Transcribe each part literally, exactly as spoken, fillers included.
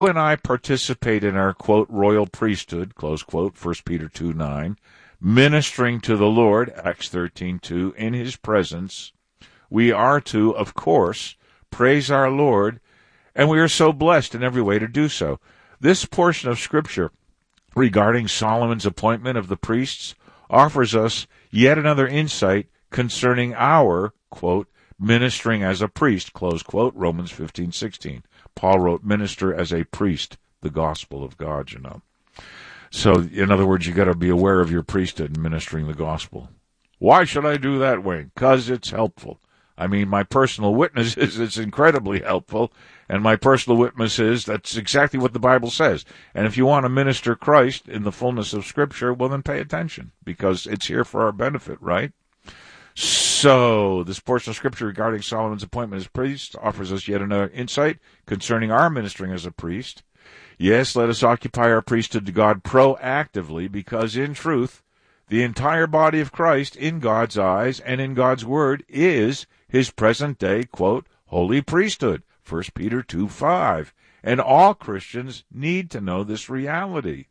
and I participate in our, quote, royal priesthood, close quote, First Peter two nine, ministering to the Lord, Acts thirteen two, in his presence, we are to, of course, praise our Lord, and we are so blessed in every way to do so. This portion of Scripture regarding Solomon's appointment of the priests offers us yet another insight concerning our, quote, ministering as a priest, close quote, Romans fifteen sixteen. Paul wrote, minister as a priest, the gospel of God, you know. So, in other words, you got to be aware of your priesthood in ministering the gospel. Why should I do that, Wayne? Because it's helpful. I mean, my personal witness is it's incredibly helpful, and my personal witness is that's exactly what the Bible says. And if you want to minister Christ in the fullness of Scripture, well, then pay attention, because it's here for our benefit, right? So, this portion of Scripture regarding Solomon's appointment as priest offers us yet another insight concerning our ministering as a priest. Yes, let us occupy our priesthood to God proactively, because in truth, the entire body of Christ, in God's eyes and in God's Word, is his present-day, quote, holy priesthood, First Peter two five. And all Christians need to know this reality.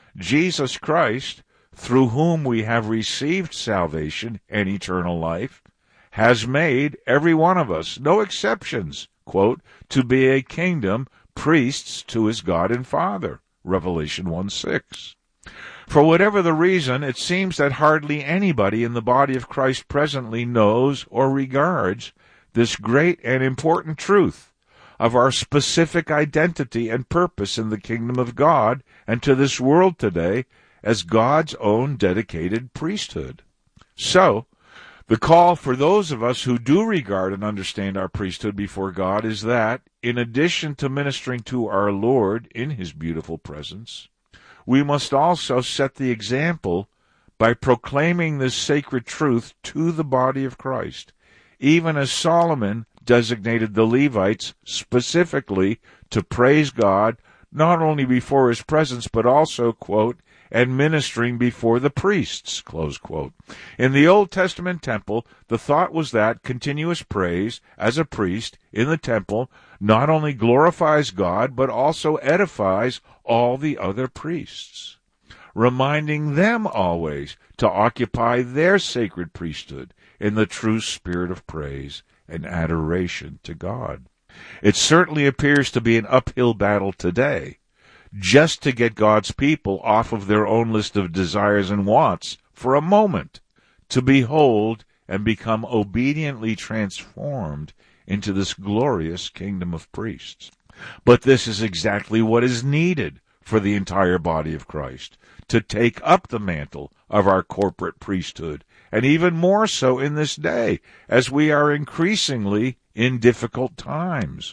Jesus Christ, through whom we have received salvation and eternal life, has made every one of us, no exceptions, quote, to be a kingdom, priests to his God and Father, Revelation one six. For whatever the reason, it seems that hardly anybody in the body of Christ presently knows or regards this great and important truth of our specific identity and purpose in the kingdom of God and to this world today as God's own dedicated priesthood. So, the call for those of us who do regard and understand our priesthood before God is that, in addition to ministering to our Lord in his beautiful presence, we must also set the example by proclaiming this sacred truth to the body of Christ, even as Solomon designated the Levites specifically to praise God not only before his presence, but also, quote, and ministering before the priests, close quote. In the Old Testament temple, the thought was that continuous praise as a priest in the temple not only glorifies God, but also edifies all the other priests, reminding them always to occupy their sacred priesthood in the true spirit of praise and adoration to God. It certainly appears to be an uphill battle today, just to get God's people off of their own list of desires and wants for a moment, to behold and become obediently transformed into this glorious kingdom of priests. But this is exactly what is needed for the entire body of Christ, to take up the mantle of our corporate priesthood, and even more so in this day, as we are increasingly in difficult times.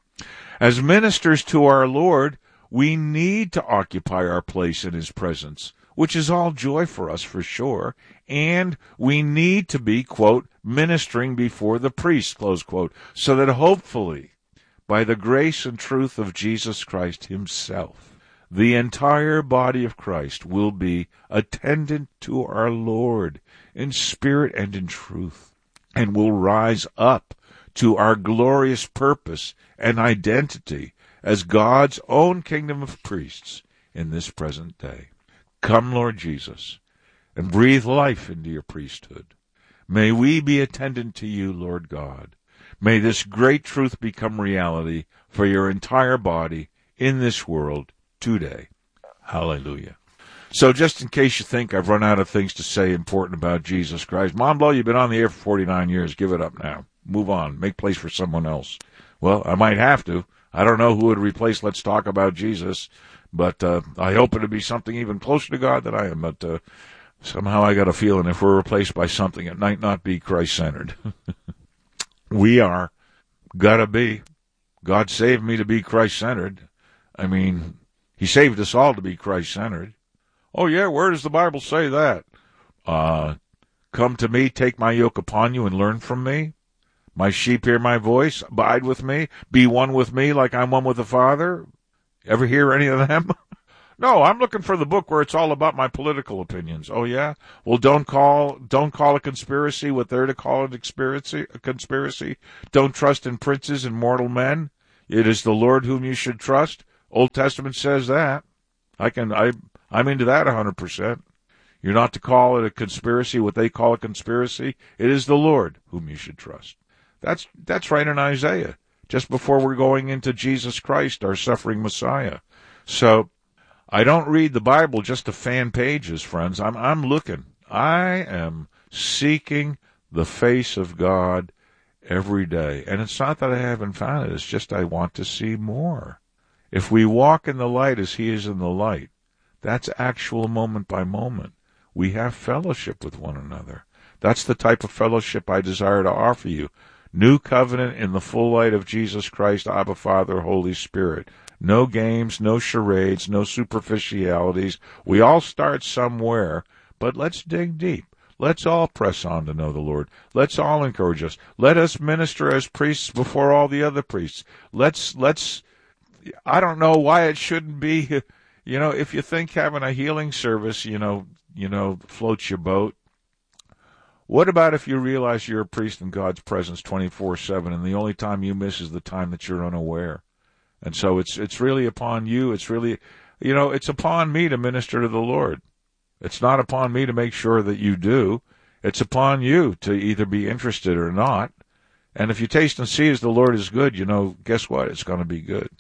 As ministers to our Lord, we need to occupy our place in his presence, which is all joy for us for sure, and we need to be, quote, ministering before the priest, close quote, so that hopefully, by the grace and truth of Jesus Christ himself, the entire body of Christ will be attendant to our Lord in spirit and in truth, and will rise up to our glorious purpose and identity as God's own kingdom of priests in this present day. Come, Lord Jesus, and breathe life into your priesthood. May we be attendant to you, Lord God. May this great truth become reality for your entire body in this world today. Hallelujah. So just in case you think I've run out of things to say important about Jesus Christ, Mom Blow, you've been on the air for forty-nine years. Give it up now. Move on. Make place for someone else. Well, I might have to. I don't know who would replace Let's Talk About Jesus, but uh, I hope it'll be something even closer to God than I am. But uh, somehow I got a feeling if we're replaced by something, it might not be Christ-centered. We are. Gotta be. God saved me to be Christ-centered. I mean, he saved us all to be Christ-centered. Oh, yeah, where does the Bible say that? Uh, come to me, take my yoke upon you, and learn from me. My sheep hear my voice, abide with me, be one with me like I'm one with the Father. Ever hear any of them? No, I'm looking for the book where it's all about my political opinions. Oh, yeah? Well, don't call don't call a conspiracy what they're to call an conspiracy. A conspiracy. Don't trust in princes and mortal men. It is the Lord whom you should trust. Old Testament says that. I can, I, I'm into that one hundred percent. You're not to call it a conspiracy, what they call a conspiracy. It is the Lord whom you should trust. That's, that's right in Isaiah, just before we're going into Jesus Christ, our suffering Messiah. So, I don't read the Bible just to fan pages, friends. I'm, I'm looking. I am seeking the face of God every day. And it's not that I haven't found it. It's just I want to see more. If we walk in the light as he is in the light, that's actual moment by moment. We have fellowship with one another. That's the type of fellowship I desire to offer you. New covenant in the full light of Jesus Christ, Abba, Father, Holy Spirit. No games, no charades, no superficialities. We all start somewhere, but let's dig deep. Let's all press on to know the Lord. Let's all encourage us. Let us minister as priests before all the other priests. Let's, let's, I don't know why it shouldn't be, you know, if you think having a healing service, you know, you know, floats your boat. What about if you realize you're a priest in God's presence twenty-four seven and the only time you miss is the time that you're unaware? And so it's it's really upon you. It's really, you know, it's upon me to minister to the Lord. It's not upon me to make sure that you do. It's upon you to either be interested or not. And if you taste and see as the Lord is good, you know, guess what? It's going to be good.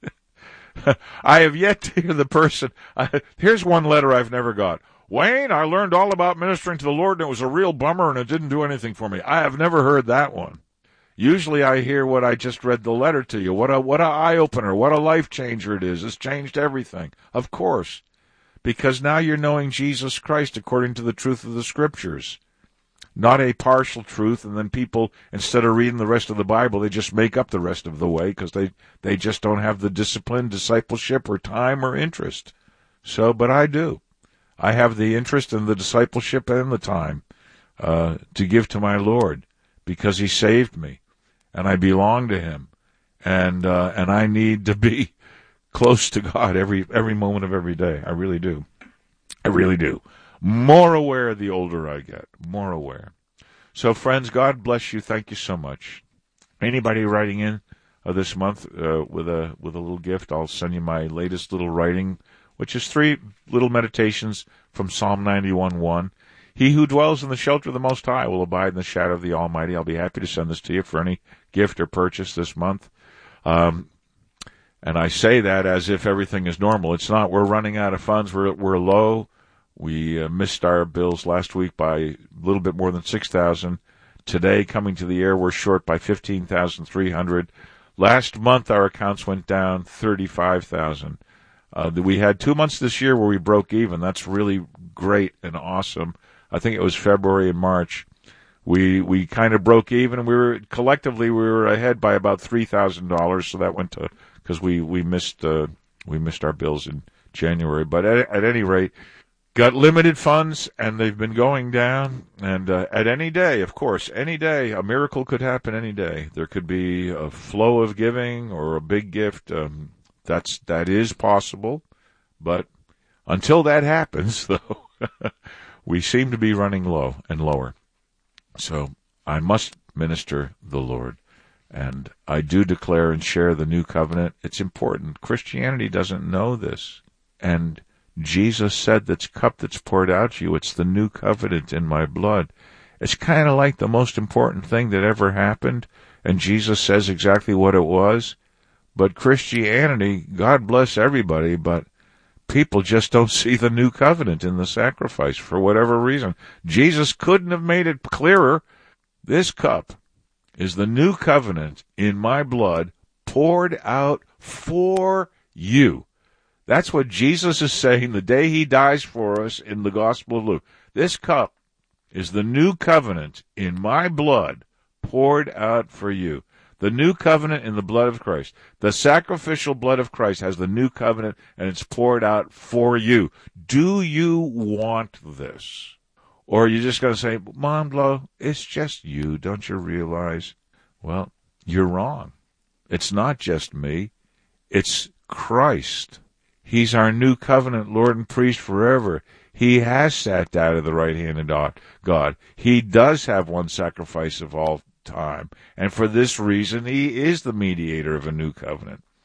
I have yet to hear the person. I, here's one letter I've never got. Wayne, I learned all about ministering to the Lord, and it was a real bummer, and it didn't do anything for me. I have never heard that one. Usually I hear what I just read the letter to you. What a what a eye-opener, what a life-changer it is. It's changed everything. Of course, because now you're knowing Jesus Christ according to the truth of the Scriptures. Not a partial truth, and then people, instead of reading the rest of the Bible, they just make up the rest of the way because they, they just don't have the discipline, discipleship, or time or interest. So, but I do. I have the interest and the discipleship and the time uh, to give to my Lord because he saved me, and I belong to him, and uh, and I need to be close to God every every moment of every day. I really do. I really do. More aware the older I get. More aware. So, friends, God bless you. Thank you so much. Anybody writing in uh, this month uh, with a with a little gift, I'll send you my latest little writing, which is three little meditations from Psalm ninety-one one. He who dwells in the shelter of the Most High will abide in the shadow of the Almighty. I'll be happy to send this to you for any gift or purchase this month. Um, and I say that as if everything is normal. It's not. We're running out of funds. We're we're low. We uh, missed our bills last week by a little bit more than six thousand dollars. Today, coming to the air, we're short by fifteen thousand three hundred dollars. Last month, our accounts went down thirty-five thousand dollars. Uh, we had two months this year where we broke even. That's really great and awesome. I think it was February and March. We we kind of broke even, and we were collectively we were ahead by about three thousand dollars. So that went to because we we missed uh, we missed our bills in January. But at, at any rate, got limited funds, and they've been going down. And uh, at any day, of course, any day, a miracle could happen. Any day, there could be a flow of giving or a big gift. Um, that's that is possible, but until that happens, though, we seem to be running low and lower. So I must minister the Lord, and I do declare and share the new covenant. It's important. Christianity doesn't know this, and Jesus said that's cup that's poured out to you, it's the new covenant in my blood. It's kind of like the most important thing that ever happened, and Jesus says exactly what it was. But Christianity, God bless everybody, but people just don't see the new covenant in the sacrifice for whatever reason. Jesus couldn't have made it clearer. This cup is the new covenant in my blood poured out for you. That's what Jesus is saying the day he dies for us in the Gospel of Luke. This cup is the new covenant in my blood poured out for you. The new covenant in the blood of Christ. The sacrificial blood of Christ has the new covenant, and it's poured out for you. Do you want this? Or are you just going to say, Mom, Blow, it's just you. Don't you realize? Well, you're wrong. It's not just me. It's Christ. He's our new covenant Lord and priest forever. He has sat down at the right hand of God. He does have one sacrifice of all time. And for this reason, he is the mediator of a new covenant.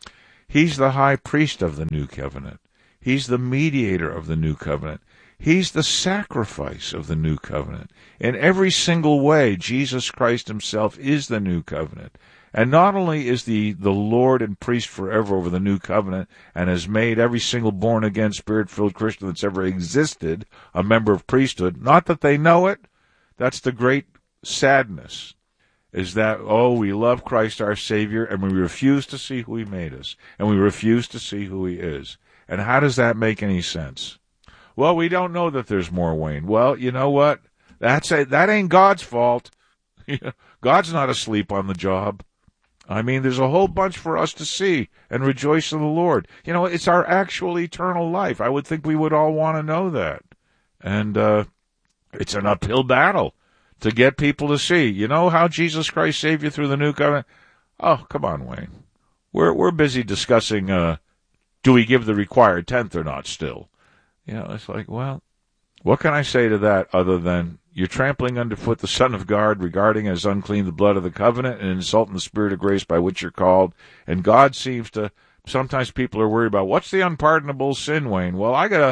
He's the high priest of the new covenant. He's the mediator of the new covenant. He's the sacrifice of the new covenant. In every single way, Jesus Christ himself is the new covenant. And not only is the, the Lord and priest forever over the new covenant and has made every single born-again, spirit-filled Christian that's ever existed a member of priesthood, not that they know it, that's the great sadness, is that, oh, we love Christ our Savior and we refuse to see who he made us, and we refuse to see who he is. And how does that make any sense? Well, we don't know that there's more, Wayne. Well, you know what? That's a, that ain't God's fault. God's not asleep on the job. I mean, there's a whole bunch for us to see and rejoice in the Lord. You know, it's our actual eternal life. I would think we would all want to know that. And uh, it's an uphill battle to get people to see. You know how Jesus Christ saved you through the new covenant? Oh, come on, Wayne. We're we're busy discussing, uh, do we give the required tenth or not still? You know, it's like, well, what can I say to that other than you're trampling underfoot the Son of God, regarding as unclean the blood of the covenant, and insulting the Spirit of grace by which you're called. And God seems to, sometimes people are worried about, what's the unpardonable sin, Wayne? Well, I gotta,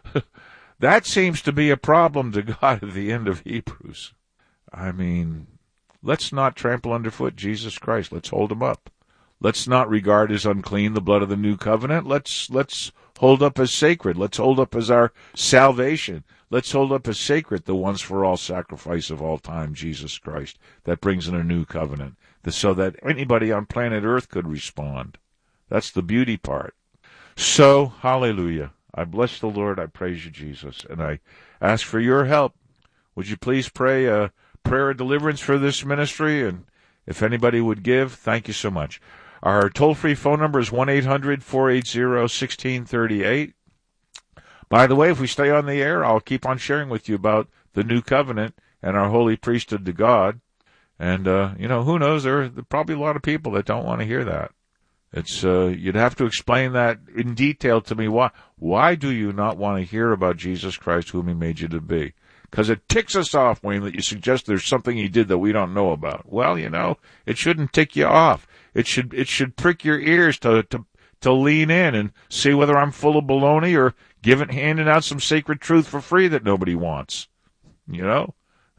that seems to be a problem to God at the end of Hebrews. I mean, let's not trample underfoot Jesus Christ. Let's hold him up. Let's not regard as unclean the blood of the new covenant. Let's, let's hold up as sacred. Let's hold up as our salvation. Let's hold up as sacred the once-for-all sacrifice of all time, Jesus Christ, that brings in a new covenant, so that anybody on planet Earth could respond. That's the beauty part. So, hallelujah. I bless the Lord. I praise you, Jesus. And I ask for your help. Would you please pray a prayer of deliverance for this ministry? And if anybody would give, thank you so much. Our toll-free phone number is one eight hundred four eight zero one six three eight. By the way, if we stay on the air, I'll keep on sharing with you about the new covenant and our holy priesthood to God. And, uh, you know, who knows, there are probably a lot of people that don't want to hear that. It's, uh, you'd have to explain that in detail to me. Why, why do you not want to hear about Jesus Christ, whom he made you to be? Because it ticks us off, Wayne, that you suggest there's something he did that we don't know about. Well, you know, it shouldn't tick you off. It should, it should prick your ears to, to, to lean in and see whether I'm full of baloney or giving, handing out some sacred truth for free that nobody wants. You know?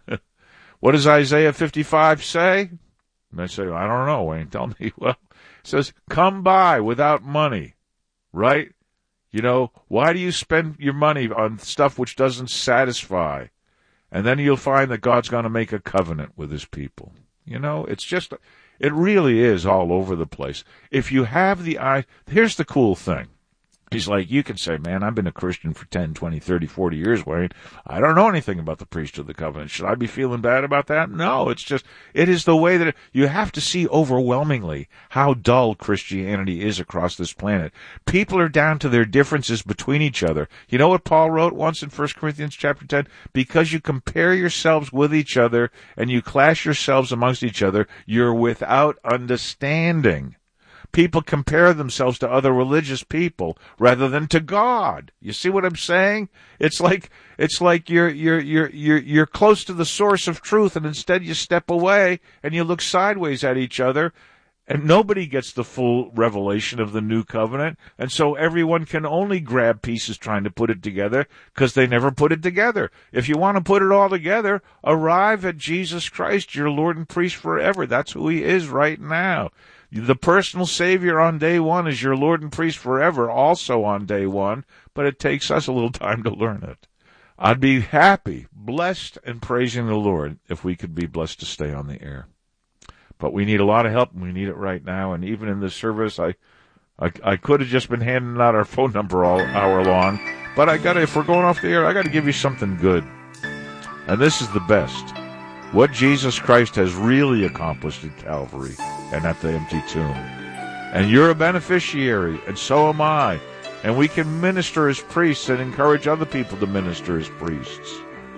What does Isaiah fifty-five say? And I say, I don't know, Wayne, tell me. Well, it says, come by without money, right? You know, why do you spend your money on stuff which doesn't satisfy? And then you'll find that God's going to make a covenant with his people. You know, it's just, it really is all over the place. If you have the eye, here's the cool thing. He's like, you can say, man, I've been a Christian for ten, twenty, thirty, forty years, Wayne. I don't know anything about the priesthood of the covenant. Should I be feeling bad about that? No, it's just, it is the way that it, you have to see overwhelmingly how dull Christianity is across this planet. People are down to their differences between each other. You know what Paul wrote once in First Corinthians chapter ten? Because you compare yourselves with each other and you clash yourselves amongst each other, you're without understanding. People compare themselves to other religious people rather than to God. You see what I'm saying? It's like it's like you're you're you're you're you're close to the source of truth, and instead you step away and you look sideways at each other, and nobody gets the full revelation of the new covenant, and so everyone can only grab pieces trying to put it together because they never put it together. If you want to put it all together, arrive at Jesus Christ, your Lord and priest forever. That's who he is right now. The personal Savior on day one is your Lord and priest forever, also on day one, but it takes us a little time to learn it. I'd be happy, blessed, and praising the Lord if we could be blessed to stay on the air. But we need a lot of help, and we need it right now. And even in this service, I I, I could have just been handing out our phone number all hour long, but I got if we're going off the air, I got to give you something good. And this is the best. What Jesus Christ has really accomplished at Calvary and at the empty tomb. And you're a beneficiary, and so am I. And we can minister as priests and encourage other people to minister as priests.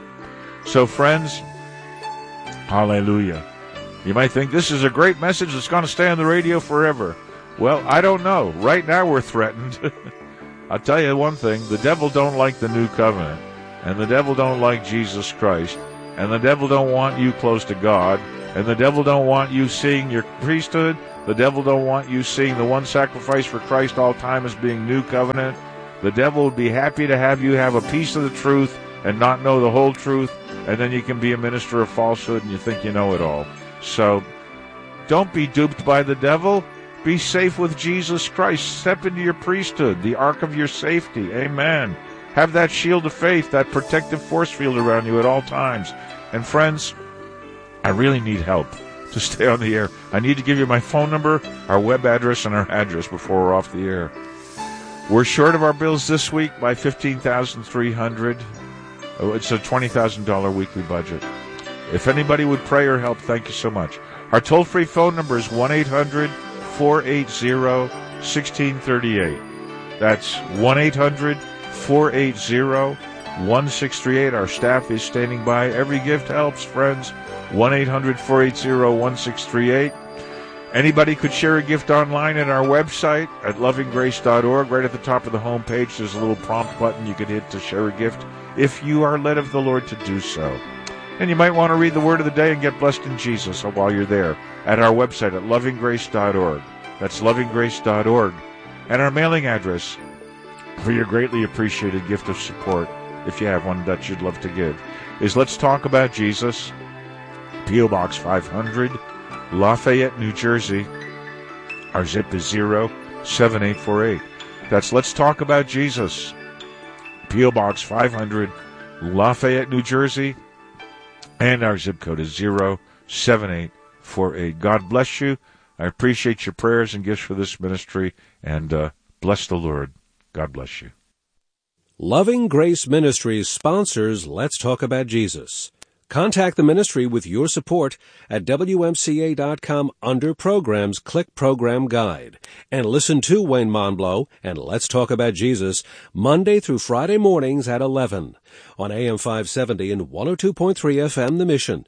So, friends, hallelujah. You might think this is a great message that's going to stay on the radio forever. Well, I don't know. Right now we're threatened. I'll tell you one thing. The devil don't like the new covenant. And the devil don't like Jesus Christ. And the devil don't want you close to God. And the devil don't want you seeing your priesthood The devil don't want you seeing the one sacrifice for Christ all time as being new covenant. The devil would be happy to have you have a piece of the truth and not know the whole truth, and then you can be a minister of falsehood and you think you know it all. So don't be duped by the devil. Be safe with Jesus Christ. Step into your priesthood, the ark of your safety. Amen. Have that shield of faith, that protective force field around you at all times. And friends, I really need help to stay on the air. I need to give you my phone number, our web address, and our address before we're off the air. We're short of our bills this week by fifteen thousand three hundred dollars. Oh, it's a twenty thousand dollars weekly budget. If anybody would pray or help, thank you so much. Our toll-free phone number is one eight hundred four eight zero one six three eight. That's one eight hundred four eight zero one six three eight. Our staff is standing by. Every gift helps, friends. one eight hundred four eight zero one six three eight. Anybody could share a gift online at our website at loving grace dot org. Right at the top of the home page, there's a little prompt button you could hit to share a gift if you are led of the Lord to do so. And you might want to read the Word of the Day and get blessed in Jesus while you're there at our website at loving grace dot org. That's loving grace dot org. And our mailing address for your greatly appreciated gift of support, if you have one that you'd love to give, is Let's Talk About Jesus, P O. Box five hundred, Lafayette, New Jersey. Our zip is zero seven eight four eight. That's Let's Talk About Jesus, P O. Box five hundred, Lafayette, New Jersey. And our zip code is zero seven eight four eight. God bless you. I appreciate your prayers and gifts for this ministry. And uh, bless the Lord. God bless you. Loving Grace Ministries sponsors Let's Talk About Jesus. Contact the ministry with your support at W M C A dot com under Programs. Click Program Guide. And listen to Wayne Monblow and Let's Talk About Jesus Monday through Friday mornings at eleven on A M five seventy and one oh two point three F M The Mission.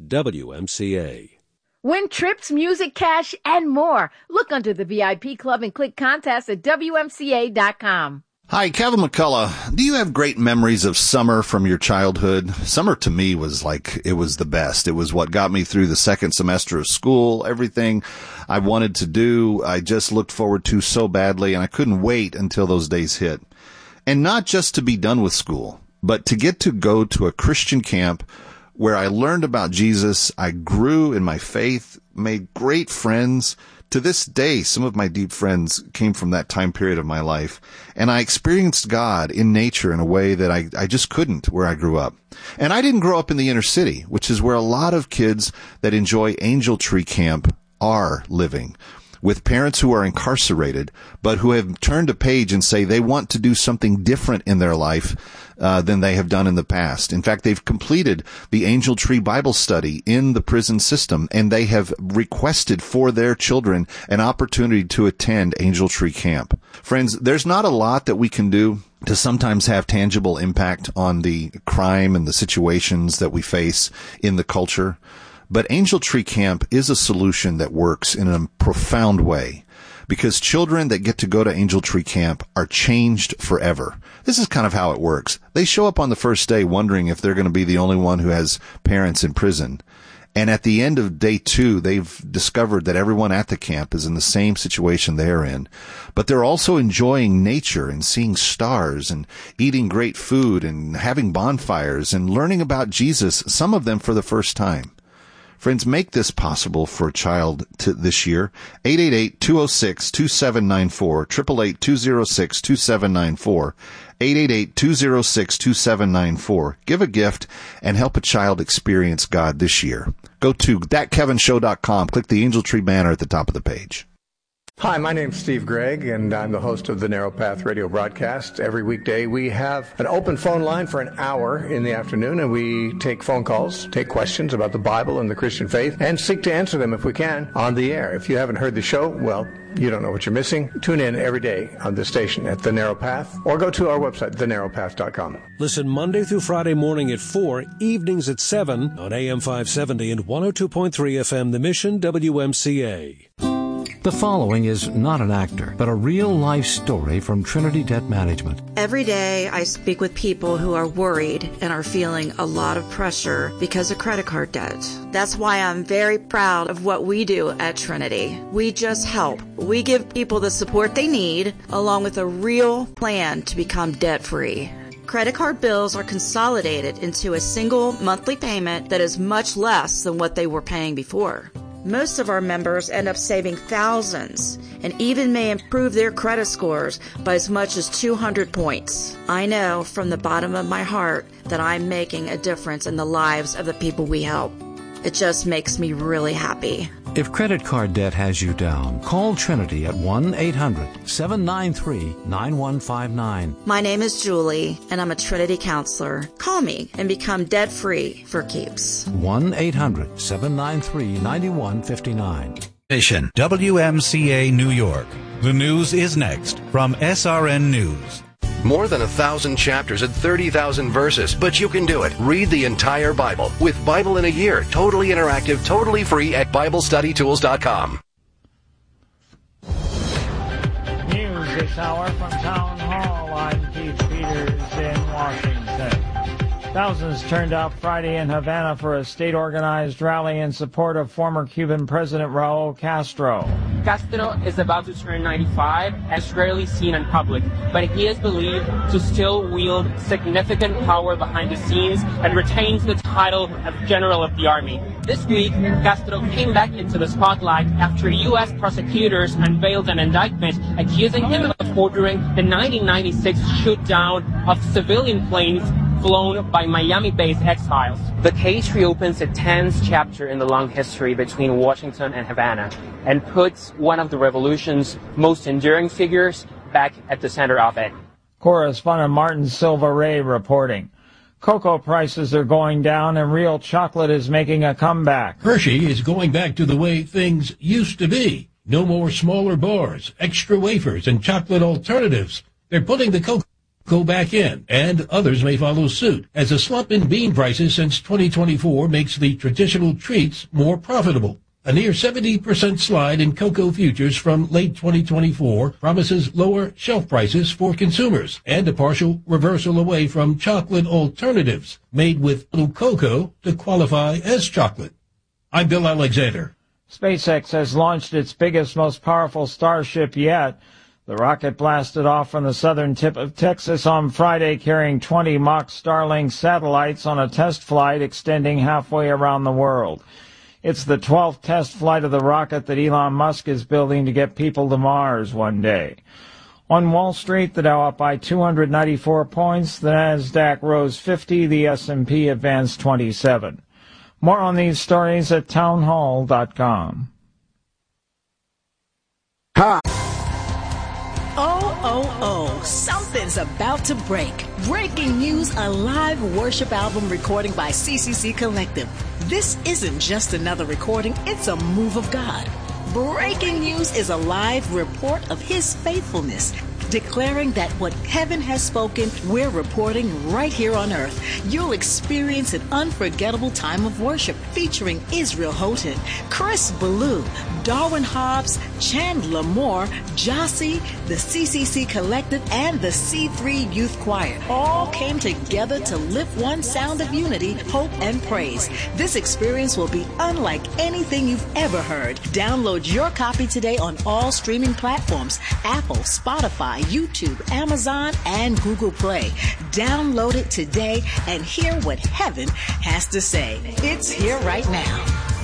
W M C A. Win trips, music, cash, and more. Look under the V I P Club and click Contest at W M C A dot com. Hi, Kevin McCullough. Do you have great memories of summer from your childhood? Summer to me was like, it was the best. It was what got me through the second semester of school. Everything I wanted to do, I just looked forward to so badly, and I couldn't wait until those days hit. And not just to be done with school, but to get to go to a Christian camp where I learned about Jesus. I grew in my faith, made great friends. To this day, some of my deep friends came from that time period of my life, and I experienced God in nature in a way that I, I just couldn't where I grew up. And I didn't grow up in the inner city, which is where a lot of kids that enjoy Angel Tree Camp are living, with parents who are incarcerated, but who have turned a page and say they want to do something different in their life uh, than they have done in the past. In fact, they've completed the Angel Tree Bible study in the prison system, and they have requested for their children an opportunity to attend Angel Tree Camp. Friends, there's not a lot that we can do to sometimes have tangible impact on the crime and the situations that we face in the culture. But Angel Tree Camp is a solution that works in a profound way, because children that get to go to Angel Tree Camp are changed forever. This is kind of how it works. They show up on the first day wondering if they're going to be the only one who has parents in prison. And at the end of day two, they've discovered that everyone at the camp is in the same situation they're in. But they're also enjoying nature and seeing stars and eating great food and having bonfires and learning about Jesus, some of them for the first time. Friends, make this possible for a child to this year. eight eight eight, two oh six, two seven nine four, eight eight eight, two oh six, two seven nine four, eight eight eight, two oh six, two seven nine four. Give a gift and help a child experience God this year. Go to that kevin show dot com. Click the Angel Tree banner at the top of the page. Hi, my name's Steve Gregg, and I'm the host of the Narrow Path radio broadcast. Every weekday, we have an open phone line for an hour in the afternoon, and we take phone calls, take questions about the Bible and the Christian faith, and seek to answer them, if we can, on the air. If you haven't heard the show, well, you don't know what you're missing. Tune in every day on this station at The Narrow Path, or go to our website, the narrow path dot com. Listen Monday through Friday morning at four, evenings at seven on A M five seventy and one oh two point three F M The Mission, W M C A. The following is not an actor, but a real-life story from Trinity Debt Management. Every day I speak with people who are worried and are feeling a lot of pressure because of credit card debt. That's why I'm very proud of what we do at Trinity. We just help. We give people the support they need, along with a real plan to become debt-free. Credit card bills are consolidated into a single monthly payment that is much less than what they were paying before. Most of our members end up saving thousands and even may improve their credit scores by as much as two hundred points. I know from the bottom of my heart that I'm making a difference in the lives of the people we help. It just makes me really happy. If credit card debt has you down, call Trinity at one eight hundred seven nine three nine one five nine. My name is Julie, and I'm a Trinity counselor. Call me and become debt-free for keeps. one eight hundred seven nine three nine one five nine. Mission W M C A New York. The news is next from S R N News. More than a thousand chapters and thirty thousand verses, but you can do it. Read the entire Bible with Bible in a Year, totally interactive, totally free at Bible Study Tools dot com. News this hour from Town Hall. I'm Keith Peters in Washington. Thousands turned out Friday in Havana for a state-organized rally in support of former Cuban President Raul Castro. Castro is about to turn ninety-five and is rarely seen in public, but he is believed to still wield significant power behind the scenes and retains the title of General of the Army. This week, Castro came back into the spotlight after U S prosecutors unveiled an indictment accusing him of ordering the nineteen ninety-six shoot-down of civilian planes flown by Miami-based exiles. The case reopens a tense chapter in the long history between Washington and Havana and puts one of the revolution's most enduring figures back at the center of it. Correspondent Martin Silva Ray reporting. Cocoa prices are going down and real chocolate is making a comeback. Hershey is going back to the way things used to be. No more smaller bars, extra wafers, and chocolate alternatives. They're putting the cocoa go back in, and others may follow suit, as a slump in bean prices since twenty twenty-four makes the traditional treats more profitable. A near seventy percent slide in cocoa futures from late twenty twenty-four promises lower shelf prices for consumers, and a partial reversal away from chocolate alternatives made with blue cocoa to qualify as chocolate. I'm Bill Alexander. SpaceX has launched its biggest, most powerful Starship yet. The rocket blasted off from the southern tip of Texas on Friday, carrying twenty mock Starlink satellites on a test flight extending halfway around the world. It's the twelfth test flight of the rocket that Elon Musk is building to get people to Mars one day. On Wall Street, the Dow up by two hundred ninety-four points, the Nasdaq rose fifty, the S and P advanced twenty-seven. More on these stories at town hall dot com. Ha! Oh, oh, oh, something's about to break. Breaking news, a live worship album recording by C C C Collective. This isn't just another recording, it's a move of God. Breaking news is a live report of His faithfulness, declaring that what heaven has spoken, we're reporting right here on earth. You'll experience an unforgettable time of worship featuring Israel Houghton, Chris Ballou, Darwin Hobbs, Chandler Moore, Jossie, the C C C Collective, and the C three Youth Choir all came together to lift one sound of unity, hope, and praise. This experience will be unlike anything you've ever heard. Download your copy today on all streaming platforms: Apple, Spotify, YouTube, Amazon, and Google Play. Download it today and hear what heaven has to say. It's here right now.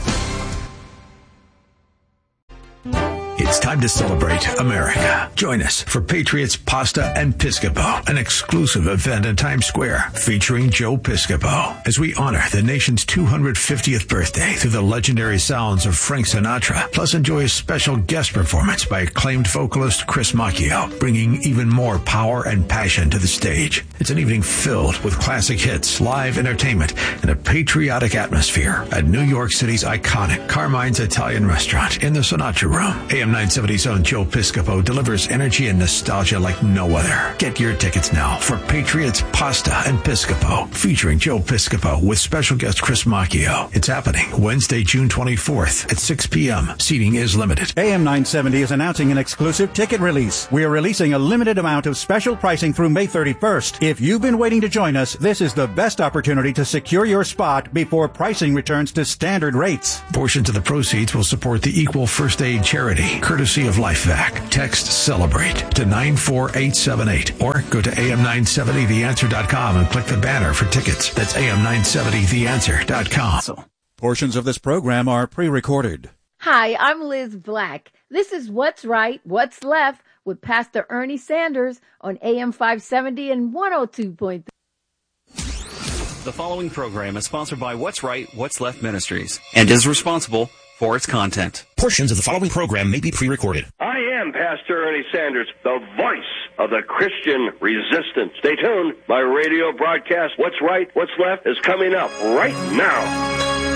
It's time to celebrate America. Join us for Patriots Pasta and Piscopo, an exclusive event in Times Square featuring Joe Piscopo, as we honor the nation's two hundred fiftieth birthday through the legendary sounds of Frank Sinatra, plus enjoy a special guest performance by acclaimed vocalist Chris Macchio, bringing even more power and passion to the stage. It's an evening filled with classic hits, live entertainment, and a patriotic atmosphere at New York City's iconic Carmine's Italian Restaurant in the Sinatra Room. A M nine seventy's own Joe Piscopo delivers energy and nostalgia like no other. Get your tickets now for Patriots Pasta and Piscopo, featuring Joe Piscopo with special guest Chris Macchio. It's happening Wednesday, June twenty-fourth at six p.m. Seating is limited. A M nine seventy is announcing an exclusive ticket release. We are releasing a limited amount of special pricing through May thirty-first. If you've been waiting to join us, this is the best opportunity to secure your spot before pricing returns to standard rates. Portions of the proceeds will support the Equal First Aid Charity, courtesy of LifeVac. Text CELEBRATE to nine four eight seven eight or go to A M nine seventy the answer dot com and click the banner for tickets. That's A M nine seventy the answer dot com. Portions of this program are pre-recorded. Hi, I'm Liz Black. This is What's Right, What's Left with Pastor Ernie Sanders on A M five seventy and one oh two point three. The following program is sponsored by What's Right, What's Left Ministries and is responsible for its content. Portions of the following program may be pre-recorded. I am Pastor Ernie Sanders, the voice of the Christian resistance. Stay tuned. My radio broadcast, What's Right, What's Left, is coming up right now.